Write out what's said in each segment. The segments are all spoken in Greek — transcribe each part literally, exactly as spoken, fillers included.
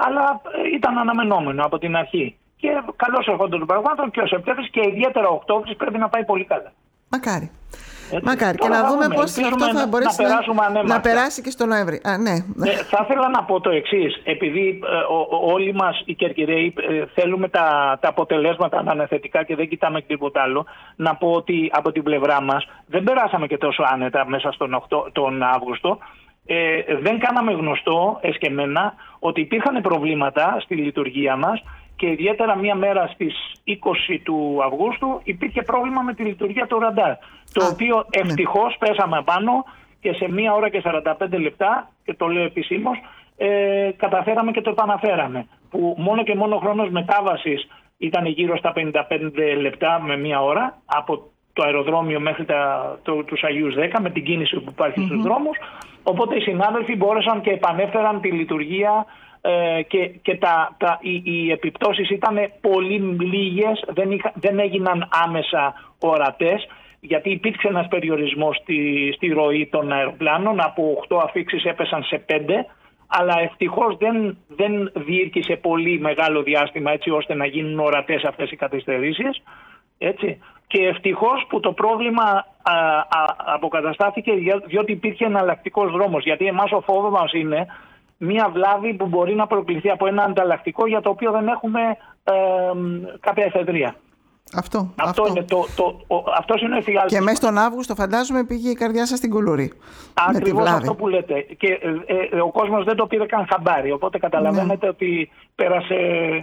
αλλά ήταν αναμενόμενο από την αρχή. Και καλώς ερχόντων των πραγμάτων και ο Σεπτέμβρης και ιδιαίτερα ο Οκτώβρης πρέπει να πάει πολύ καλά. Μακάρι. Έτσι. Μακάρι. Και να δούμε πώς αυτό θα μπορέσει να, να, να περάσει και στο Νοέμβρη. Α, ναι. Ε, θα ήθελα να πω το εξής. Επειδή ε, ο, ο, όλοι μας οι Κερκυραίοι ε, θέλουμε τα, τα αποτελέσματα να είναι θετικά και δεν κοιτάμε τίποτα άλλο, να πω ότι από την πλευρά μας δεν περάσαμε και τόσο άνετα μέσα στον οκτώ, τον Αύγουστο. Ε, δεν κάναμε γνωστό εσκεμμένα ότι υπήρχαν προβλήματα στη λειτουργία μας. Και ιδιαίτερα μία μέρα στις είκοσι του Αυγούστου υπήρχε πρόβλημα με τη λειτουργία του ραντάρ. Το Α, οποίο ευτυχώς ναι. πέσαμε πάνω και σε μία ώρα και σαράντα πέντε λεπτά, και το λέω επισήμως, ε, καταφέραμε και το επαναφέραμε. Που μόνο και μόνο ο χρόνος μετάβασης ήταν γύρω στα πενήντα πέντε λεπτά με μία ώρα από το αεροδρόμιο μέχρι τα, το, τους Αγίους δέκα με την κίνηση που υπάρχει mm-hmm. στους δρόμους. Οπότε οι συνάδελφοι μπόρεσαν και επανέφεραν τη λειτουργία. Ε, και, και τα, τα, οι, οι επιπτώσεις ήταν πολύ λίγες, δεν, είχα, δεν έγιναν άμεσα ορατές, γιατί υπήρξε ένας περιορισμός στη, στη ροή των αεροπλάνων, από οκτώ αφήξεις έπεσαν σε πέντε, αλλά ευτυχώς δεν, δεν διήρκησε πολύ μεγάλο διάστημα έτσι ώστε να γίνουν ορατές αυτές οι καθυστερήσεις. Έτσι. Και ευτυχώς που το πρόβλημα α, α, αποκαταστάθηκε διότι υπήρχε εναλλακτικός δρόμος, γιατί εμάς ο φόβος μας είναι μία βλάβη που μπορεί να προκληθεί από ένα ανταλλακτικό για το οποίο δεν έχουμε ε, κάποια εφεδρεία. Αυτό, αυτό, αυτό. Είναι το, το, ο, αυτός είναι ο εφιάλτης. Και μέσα στον Αύγουστο φαντάζομαι πήγε η καρδιά σας στην Κουλούρη. Ακριβώς αυτό που λέτε. Και ε, ε, ο κόσμος δεν το πήρε καν χαμπάρι. Οπότε καταλαβαίνετε ναι. ότι πέρασε.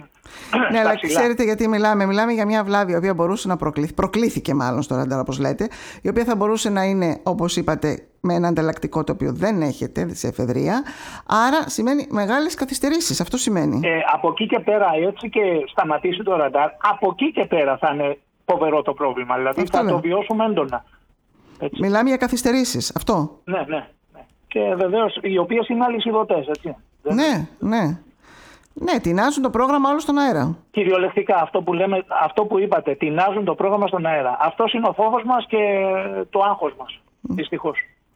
Ναι, αλλά ξέρετε γιατί μιλάμε. Μιλάμε για μια βλάβη η οποία μπορούσε να προκληθεί. Προκλήθηκε μάλλον στο ραντάρ, όπως λέτε. Η οποία θα μπορούσε να είναι, όπως είπατε, με ένα ανταλλακτικό το οποίο δεν έχετε σε εφεδρεία. Άρα σημαίνει μεγάλες καθυστερήσεις. Αυτό σημαίνει. Ε, από εκεί και πέρα, έτσι και σταματήσει το ραντάρ, από εκεί και πέρα θα είναι φοβερό το πρόβλημα. Δηλαδή αυτό θα λέω. Το βιώσουμε έντονα. Έτσι. Μιλάμε για καθυστερήσεις. Αυτό. Ναι, ναι. ναι. Και βεβαίως οι οποίες είναι αλυσιδωτές, έτσι. Ναι, ναι. Ναι, τεινάζουν το πρόγραμμα όλο στον αέρα. Κυριολεκτικά, αυτό που, λέμε, αυτό που είπατε, τεινάζουν το πρόγραμμα στον αέρα. Αυτός είναι ο φόβος μας και το άγχος μας, δυστυχώς.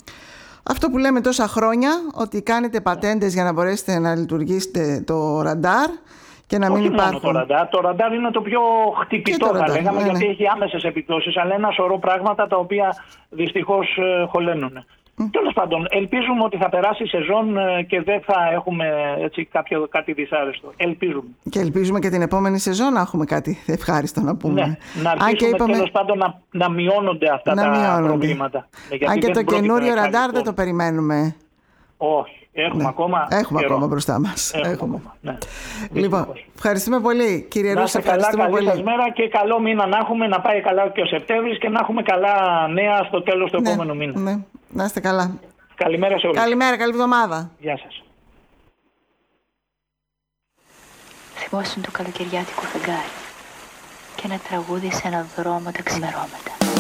Αυτό που λέμε τόσα χρόνια, ότι κάνετε πατέντες για να μπορέσετε να λειτουργήσετε το ραντάρ και να Όχι μην υπάρχουν. Μόνο το ραντάρ. Το ραντάρ είναι το πιο χτυπητό, θα ραντάρ, λέγαμε, ναι, γιατί ναι. έχει άμεσες επιπτώσεις, αλλά ένα σωρό πράγματα τα οποία δυστυχώς ε, χωλένουν. Mm. Τέλος πάντων, ελπίζουμε ότι θα περάσει η σεζόν και δεν θα έχουμε έτσι, κάποιο, κάτι δυσάρεστο. Ελπίζουμε. Και ελπίζουμε και την επόμενη σεζόν να έχουμε κάτι ευχάριστο να πούμε. Ναι, να αρχίσουμε είπαμε... τέλος πάντων να, να μειώνονται αυτά να τα μειώνονται. προβλήματα. Αν και το καινούριο ραντάρ δεν το περιμένουμε. Όχι, έχουμε ναι. ακόμα Έχουμε καιρό. ακόμα μπροστά μας. Έχουμε. έχουμε. Ακόμα, ναι. Λοιπόν, ευχαριστούμε πολύ κύριε Ρούσο. Ευχαριστούμε καλά, πολύ. Καλή σας μέρα και καλό μήνα να έχουμε, να πάει καλά και ο Σεπτέμβρης και να έχουμε καλά νέα στο τέλος του ναι, επόμενου μήνα. Ναι. Να είστε καλά. Καλημέρα σε όλους. Καλημέρα, καλή εβδομάδα. Γεια σας. Θυμόσουν το καλοκαιριάτικο φεγγάρι και ένα τραγούδι σε ένα δρόμο τα ξημερώματα.